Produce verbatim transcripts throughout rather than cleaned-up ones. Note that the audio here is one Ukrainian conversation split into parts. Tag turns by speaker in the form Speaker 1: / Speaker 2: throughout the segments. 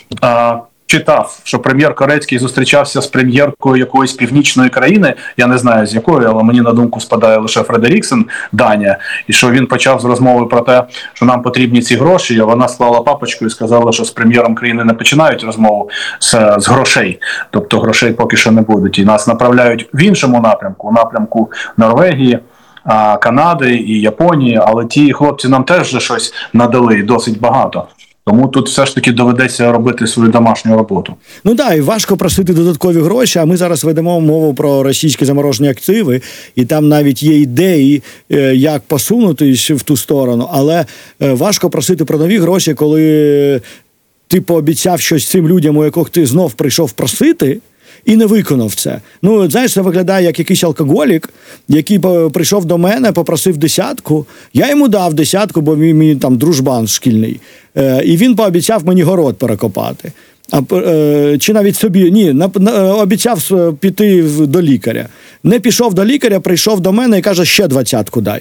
Speaker 1: а, читав, що прем'єр Корецький зустрічався з прем'єркою якоїсь північної країни, я не знаю з якої, але мені на думку спадає лише Фредеріксен, Данія, і що він почав з розмови про те, що нам потрібні ці гроші, а вона склала папочку і сказала, що з прем'єром країни не починають розмову з, з грошей, тобто грошей поки що не будуть, і нас направляють в іншому напрямку, у напрямку Норвегії, Канади і Японії, але ті хлопці нам теж вже щось надали, досить багато. Тому тут все ж таки доведеться робити свою домашню роботу.
Speaker 2: Ну так, і важко просити додаткові гроші, а ми зараз ведемо мову про російські заморожені активи, і там навіть є ідеї, як посунутись в ту сторону, але важко просити про нові гроші, коли ти пообіцяв щось цим людям, у яких ти знов прийшов просити, і не виконав це. Ну, знаєш, це виглядає як якийсь алкоголік, який прийшов до мене, попросив десятку. Я йому дав десятку, бо мій, мій там дружбан шкільний. Е, і він пообіцяв мені город перекопати. А, е, чи навіть собі, ні, на, на, обіцяв піти до лікаря. Не пішов до лікаря, прийшов до мене і каже, ще двадцятку дай.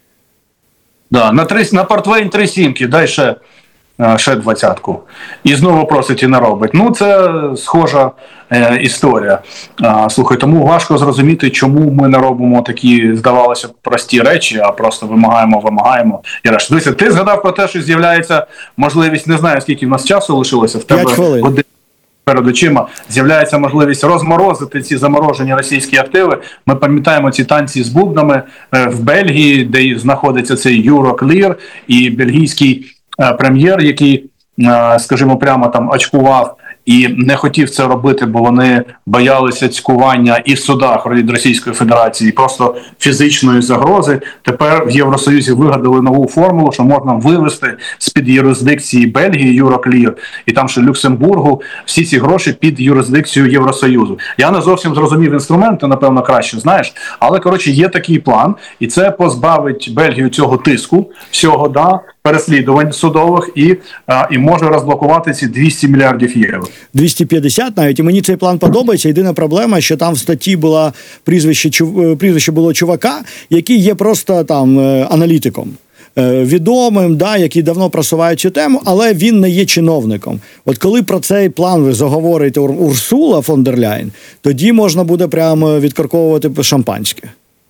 Speaker 1: Да, на, три, на портвейн три сімки, дай ще. Ще двадцятку. І знову просить і не робить. Ну, це схожа е, історія. А, слухай, тому важко зрозуміти, чому ми не робимо такі, здавалося б, прості речі, а просто вимагаємо, вимагаємо. І решта. Дивіться, ти згадав про те, що з'являється можливість, не знаю, скільки в нас часу лишилося, в тебе годин перед очима, з'являється можливість розморозити ці заморожені російські активи. Ми пам'ятаємо ці танці з бубнами е, в Бельгії, де знаходиться цей Euroclear і бельгійський прем'єр, який, скажімо, прямо там очкував і не хотів це робити, бо вони боялися цькування і в судах від Російської Федерації, і просто фізичної загрози. Тепер в Євросоюзі вигадали нову формулу, що можна вивести з-під юрисдикції Бельгії Euroclear, і там ще Люксембургу, всі ці гроші під юрисдикцію Євросоюзу. Я не зовсім зрозумів інструмент, ти, напевно, краще знаєш, але, коротше, є такий план, і це позбавить Бельгію цього тиску, всього, да, переслідувань судових і, а, і може розблокувати ці двісті мільярдів євро.
Speaker 2: двісті п'ятдесят навіть, і мені цей план подобається. Єдина проблема, що там в статті була прізвище, прізвище було чувака, який є просто там аналітиком. Відомим, да, який давно просуває цю тему, але він не є чиновником. От коли про цей план ви заговорите Урсула фон дер Ляєн, тоді можна буде прямо відкорковувати шампанське.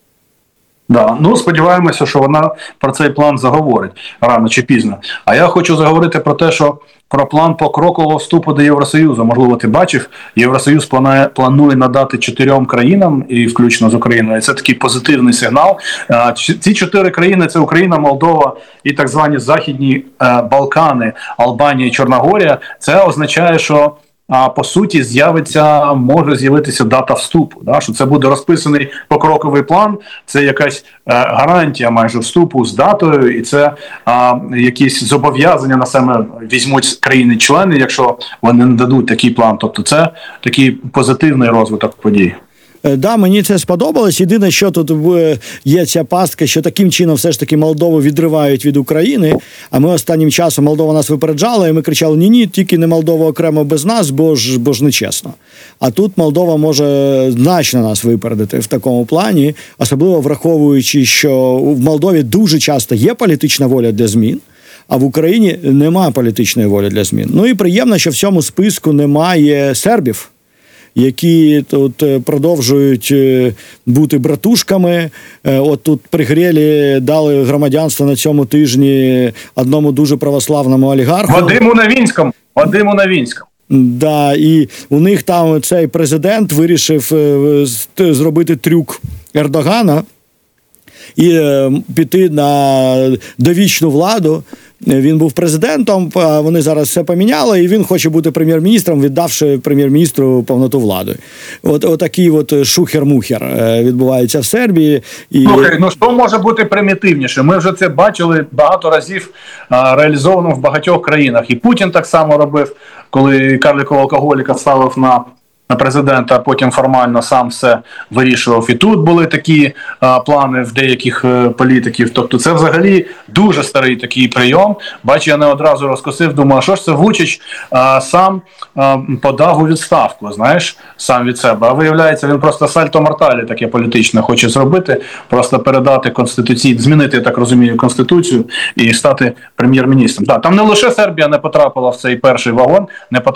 Speaker 1: Да, ну сподіваємося, що вона про цей план заговорить рано чи пізно. А я хочу заговорити про те, що про план покрокового вступу до Євросоюзу. Можливо, ти бачив, Євросоюз планує, планує надати чотирьом країнам, і включно з Україною. Це такий позитивний сигнал. Ці чотири країни – це Україна, Молдова і так звані Західні Балкани, Албанія і Чорногорія. Це означає, що а по суті з'явиться, може з'явитися дата вступу, да? Що це буде розписаний покроковий план, це якась е, гарантія майже вступу з датою, і це е, якісь зобов'язання на себе візьмуть країни-члени, якщо вони не дадуть такий план. Тобто це такий позитивний розвиток подій.
Speaker 2: Да, мені це сподобалось. Єдине, що тут є ця пастка, що таким чином все ж таки Молдову відривають від України, а ми останнім часом Молдова нас випереджала, і ми кричали, ні-ні, тільки не Молдова окремо без нас, бо ж, бо ж нечесно. А тут Молдова може значно нас випередити в такому плані, особливо враховуючи, що в Молдові дуже часто є політична воля для змін, а в Україні немає політичної волі для змін. Ну і приємно, що в цьому списку немає сербів, які тут продовжують бути братушками. От тут при Грелі дали громадянство на цьому тижні одному дуже православному олігарху.
Speaker 1: Вадиму Новінському. Вадиму Новінському.
Speaker 2: Да, і у них там цей президент вирішив зробити трюк Ердогана і піти на довічну владу. Він був президентом, а вони зараз все поміняли, і він хоче бути прем'єр-міністром, віддавши прем'єр-міністру повноту влади. От, от такий от шухер-мухер відбувається в Сербії. І...
Speaker 1: Слухай, ну що може бути примітивніше? Ми вже це бачили багато разів а, реалізовано в багатьох країнах. І Путін так само робив, коли карликового алкоголіка ставив на на президента, а потім формально сам все вирішував. І тут були такі а, плани в деяких а, політиків. Тобто це взагалі дуже старий такий прийом. Бачу, я не одразу розкосив, думаю, а що ж це Вучич а, сам а, подав у відставку, знаєш, сам від себе. А виявляється, він просто сальто-морталі таке політичне хоче зробити, просто передати конституцію, змінити, я так розумію, конституцію і стати прем'єр-міністром. Да, там не лише Сербія не потрапила в цей перший вагон, не потрапила